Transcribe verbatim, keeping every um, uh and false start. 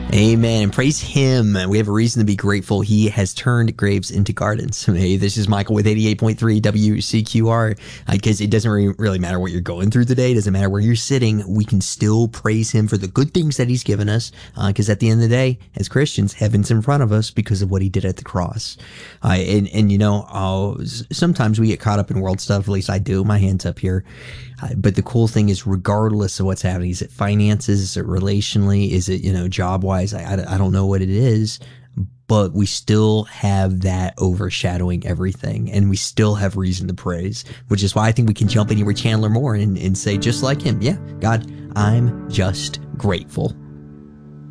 Amen. And praise him. We have a reason to be grateful. He has turned graves into gardens. Hey, this is Michael with eighty-eight point three W C Q R. Because it doesn't re- really matter what you're going through today. It doesn't matter where you're sitting. We can still praise him for the good things that he's given us. Because uh, at the end of the day, as Christians, heaven's in front of us because of what he did at the cross. Uh, and, and, you know, uh, sometimes we get caught up in world stuff. At least I do. My hand's up here. Uh, but the cool thing is, regardless of what's happening, is it finances? Is it relationally? Is it, you know, job wise? I, I, I don't know what it is, but we still have that overshadowing everything, and we still have reason to praise, which is why I think we can jump anywhere Chandler Moore and, and say, just like him, yeah, God, I'm just grateful.